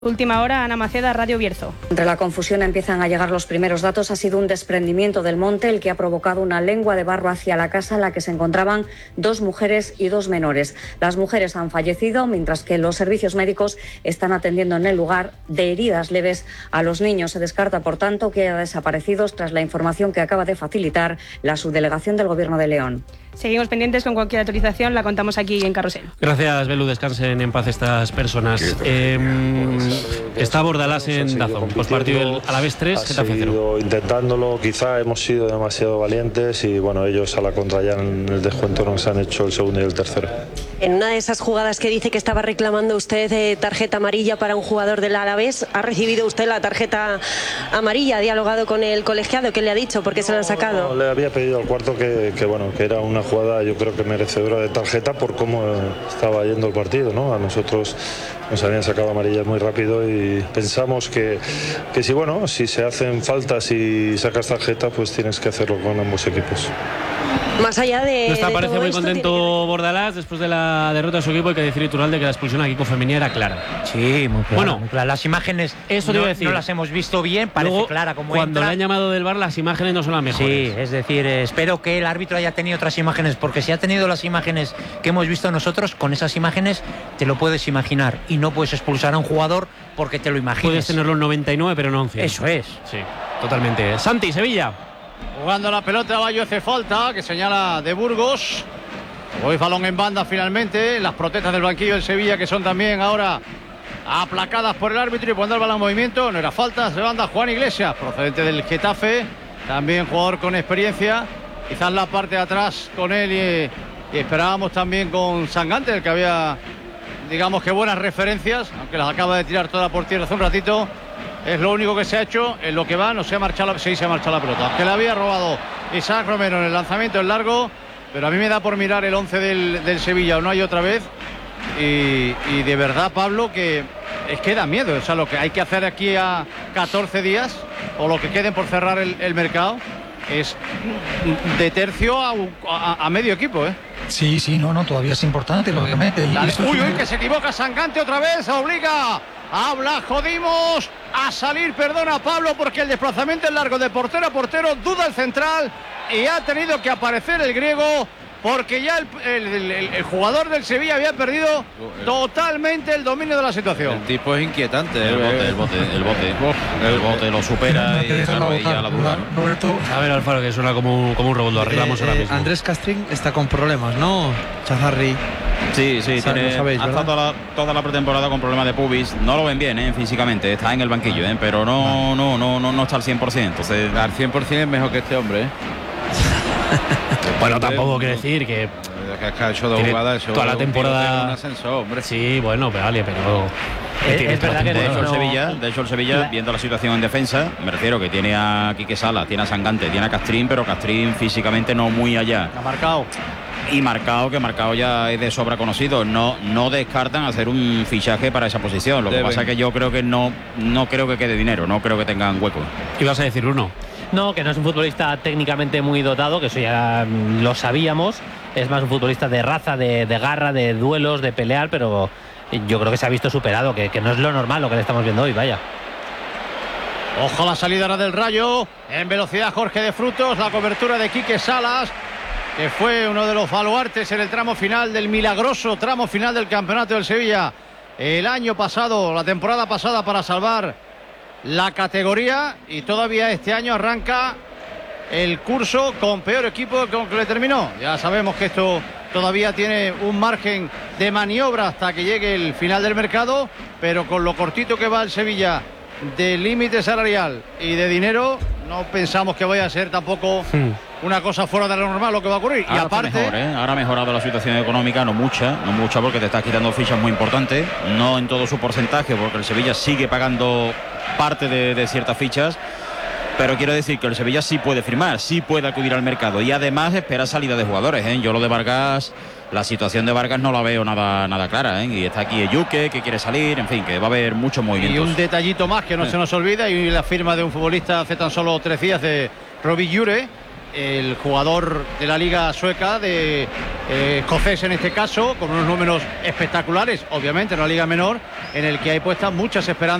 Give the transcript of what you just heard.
Última hora, Ana Maceda, Radio Bierzo. Entre la confusión empiezan a llegar los primeros datos. Ha sido un desprendimiento del monte el que ha provocado una lengua de barro hacia la casa en la que se encontraban 2 mujeres y 2 menores. Las mujeres han fallecido, mientras que los servicios médicos están atendiendo en el lugar de heridas leves a los niños. Se descarta, por tanto, que haya desaparecidos tras la información que acaba de facilitar la subdelegación del Gobierno de León. Seguimos pendientes, con cualquier actualización la contamos aquí en Carrusel. Gracias, Belu. Descansen en paz estas personas. Está Bordalás en Dazón, postpartido del Alavés 3, Getafe 0. Intentándolo, quizá hemos sido demasiado valientes y bueno, ellos a la contra ya en el descuento nos han hecho el segundo y el tercero. En una de esas jugadas que dice que estaba reclamando usted tarjeta amarilla para un jugador del Alavés, ¿ha recibido usted la tarjeta amarilla? ¿Ha dialogado con el colegiado? ¿Qué le ha dicho? ¿Por qué se la han sacado? No, le había pedido al cuarto que era una jugada, yo creo que merecedora de tarjeta por cómo estaba yendo el partido, ¿no? A nosotros nos habían sacado amarillas muy rápido y pensamos que si se hacen faltas y sacas tarjeta, pues tienes que hacerlo con ambos equipos. Más allá de. No está, de parece todo muy esto, contento Bordalás después de la derrota de su equipo. Hay que decir, Iturralde, que la expulsión a Kiko Femení era clara. Sí, muy clara. Bueno, muy clara. Las imágenes eso no, iba a decir. No las hemos visto bien, parece luego, clara como cuando entra. le han llamado del VAR, las imágenes no son las mejores. Sí, es decir, espero que el árbitro haya tenido otras imágenes, porque si ha tenido las imágenes que hemos visto nosotros, con esas imágenes te lo puedes imaginar y no puedes expulsar a un jugador porque te lo imagines. Puedes tenerlo en 99, pero no en 100. Eso es. Sí, totalmente. Santi, Sevilla. Jugando la pelota, Bayo hace falta, que señala de Burgos. Hoy balón en banda finalmente. Las protestas del banquillo del Sevilla, que son también ahora aplacadas por el árbitro, y pondrá el balón en movimiento. No era falta, se banda Juan Iglesias, procedente del Getafe, también jugador con experiencia. Quizás la parte de atrás con él y esperábamos también con Sangante, el que había, digamos que buenas referencias, aunque las acaba de tirar toda por tierra hace un ratito. Es lo único que se ha hecho. En lo que va no se ha marchado se ha marchado la pelota, que le había robado Isaac Romero en el lanzamiento en largo. Pero a mí me da por mirar el 11 del Sevilla o no hay otra vez. Y de verdad, Pablo, que es que da miedo. O sea, lo que hay que hacer aquí a 14 días, o lo que queden por cerrar el mercado, es de tercio a medio equipo, ¿eh? Sí, no, todavía es importante, obviamente. Uy, que se equivoca Sangante otra vez, obliga. Habla, jodimos a salir, perdona Pablo, porque el desplazamiento es largo de portero a portero, duda el central y ha tenido que aparecer el griego, porque ya el jugador del Sevilla había perdido totalmente el dominio de la situación. El tipo es inquietante, el bote lo supera y ya la duda. A ver, Alfaro, que suena como un robot, lo arreglamos ahora mismo. Andrés Castrín está con problemas, ¿no? Chazarri. Sí, ha estado toda la pretemporada con problemas de pubis. No lo ven bien, físicamente, está en el banquillo, pero no está al 100%. Entonces, al 100% es mejor que este hombre, Bueno, tampoco quiere decir que ha hecho dos jugadas toda la temporada. Un ascenso, hombre. Sí, bueno, vale, pero es verdad que de hecho el Sevilla, viendo la situación en defensa, me refiero que tiene a Quique Sala, tiene a Sangante, tiene a Castrín, pero Castrín físicamente no muy allá. Ha marcado. Y Marcao ya es de sobra conocido. No descartan hacer un fichaje para esa posición. Lo que pasa es que yo creo que no creo que quede dinero, no creo que tengan hueco. ¿Qué ibas a decir, Bruno? No, que no es un futbolista técnicamente muy dotado, que eso ya lo sabíamos. Es más un futbolista de raza, de garra, de duelos, de pelear, pero yo creo que se ha visto superado, que no es lo normal lo que le estamos viendo hoy, vaya. Ojo la salida ahora del Rayo, en velocidad Jorge de Frutos, la cobertura de Quique Salas, que fue uno de los baluartes en el tramo final del milagroso tramo final del campeonato del Sevilla el año pasado, la temporada pasada, para salvar la categoría, y todavía este año arranca el curso con peor equipo que le terminó. Ya sabemos que esto todavía tiene un margen de maniobra hasta que llegue el final del mercado, pero con lo cortito que va el Sevilla de límite salarial y de dinero, no pensamos que vaya a ser tampoco una cosa fuera de lo normal lo que va a ocurrir. Ahora y aparte ahora ha mejorado la situación económica, no mucha porque te estás quitando fichas muy importantes, no en todo su porcentaje, porque el Sevilla sigue pagando parte de ciertas fichas, pero quiero decir que el Sevilla sí puede firmar, sí puede acudir al mercado y además espera salida de jugadores, Yo lo de Vargas, la situación de Vargas no la veo nada clara, y está aquí Ejuque, que quiere salir, en fin, que va a haber muchos movimientos. Y un detallito más que no se nos olvida, y la firma de un futbolista hace tan solo 3 días, de Robbie Llure, el jugador de la liga sueca, de escocés en este caso, con unos números espectaculares, obviamente en la liga menor, en el que hay puestas muchas esperanzas